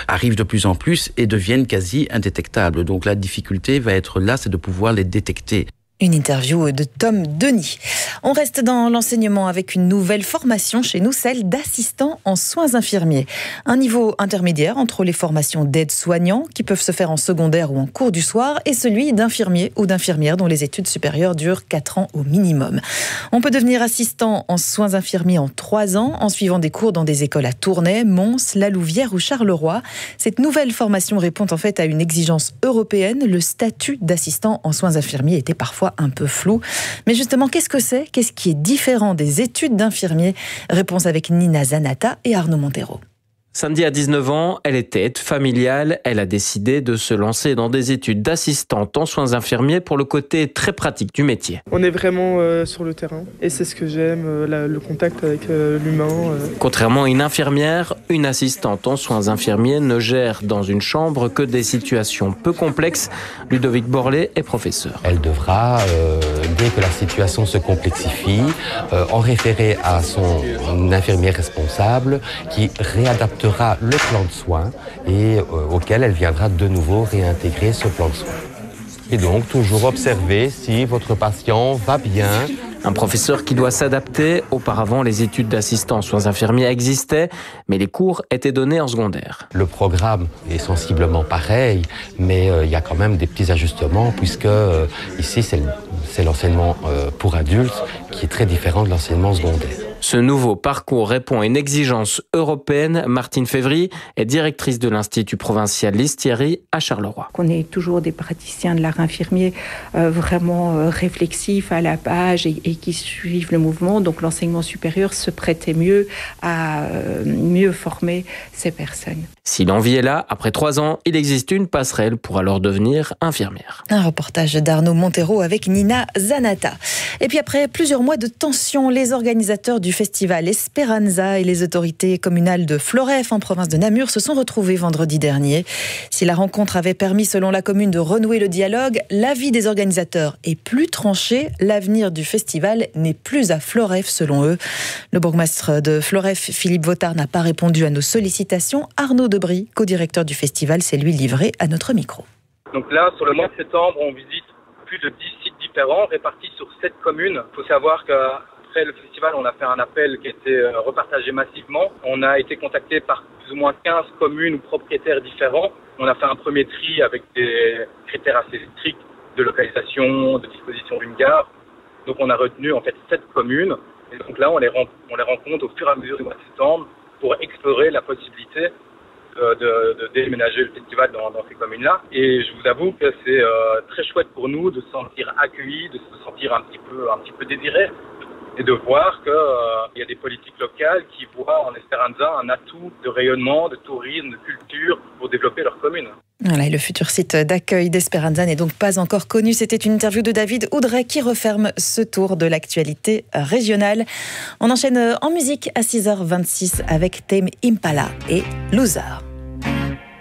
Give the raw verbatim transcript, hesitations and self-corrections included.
arrivent de plus en plus et deviennent quasi indétectables. Donc la difficulté va être là, c'est de pouvoir les détecter. Une interview de Tom Denis. On reste dans l'enseignement avec une nouvelle formation chez nous, celle d'assistant en soins infirmiers. Un niveau intermédiaire entre les formations d'aide-soignants qui peuvent se faire en secondaire ou en cours du soir et celui d'infirmier ou d'infirmière dont les études supérieures durent quatre ans au minimum. On peut devenir assistant en soins infirmiers en trois ans en suivant des cours dans des écoles à Tournai, Mons, La Louvière ou Charleroi. Cette nouvelle formation répond en fait à une exigence européenne. Le statut d'assistant en soins infirmiers était parfois un peu flou. Mais justement, qu'est-ce que c'est ? Qu'est-ce qui est différent des études d'infirmier ? Réponse avec Nina Zanata et Arnaud Montero. Samedi à dix-neuf ans, elle était aide familiale. Elle a décidé de se lancer dans des études d'assistante en soins infirmiers pour le côté très pratique du métier. On est vraiment euh, sur le terrain et c'est ce que j'aime, euh, la, le contact avec euh, l'humain. Euh. Contrairement à une infirmière, une assistante en soins infirmiers ne gère dans une chambre que des situations peu complexes. Ludovic Borlet est professeur. Elle devra, euh, dès que la situation se complexifie, euh, en référer à son infirmier responsable qui réadaptera le plan de soins et euh, auquel elle viendra de nouveau réintégrer ce plan de soins. Et donc, toujours observer si votre patient va bien. Un professeur qui doit s'adapter. Auparavant, les études d'assistant en soins infirmiers existaient, mais les cours étaient donnés en secondaire. Le programme est sensiblement pareil, mais euh, il y a quand même des petits ajustements, puisque euh, ici, c'est, c'est l'enseignement euh, pour adultes qui est très différent de l'enseignement secondaire. Ce nouveau parcours répond à une exigence européenne. Martine Févry est directrice de l'Institut provincial Lys-Thierry à Charleroi. On est toujours des praticiens de l'art infirmier euh, vraiment euh, réflexifs à la page et, et qui suivent le mouvement. Donc l'enseignement supérieur se prêtait mieux à euh, mieux former ces personnes. Si l'envie est là, après trois ans, il existe une passerelle pour alors devenir infirmière. Un reportage d'Arnaud Montero avec Nina Zanata. Et puis après plusieurs mois de tension, les organisateurs du festival Esperanza et les autorités communales de Floreffe en province de Namur se sont retrouvés vendredi dernier. Si la rencontre avait permis, selon la commune, de renouer le dialogue, l'avis des organisateurs est plus tranché. L'avenir du festival n'est plus à Floreffe, selon eux. Le bourgmestre de Floreffe, Philippe Vautard, n'a pas répondu à nos sollicitations. Arnaud Debry, co-directeur du festival, s'est lui livré à notre micro. Donc là, sur le mois de septembre, on visite plus de dix sites différents répartis sur sept communes. Il faut savoir qu'après le festival, on a fait un appel qui a été repartagé massivement. On a été contacté par plus ou moins quinze communes ou propriétaires différents. On a fait un premier tri avec des critères assez stricts de localisation, de disposition d'une gare. Donc on a retenu en fait sept communes. Et donc là, on les, on les rencontre au fur et à mesure du mois de septembre pour explorer la possibilité de, de, de déménager le festival dans, dans ces communes-là. Et je vous avoue que c'est euh, très chouette pour nous de se sentir accueillis, de se sentir un petit peu, un petit peu désirés et de voir qu'il euh, y a des politiques locales qui voient en Esperanza un atout de rayonnement, de tourisme, de culture pour développer leur commune. Voilà, et le futur site d'accueil d'Esperanza n'est donc pas encore connu. C'était une interview de David Oudret qui referme ce tour de l'actualité régionale. On enchaîne en musique à six heures vingt-six avec Tame Impala et Loser.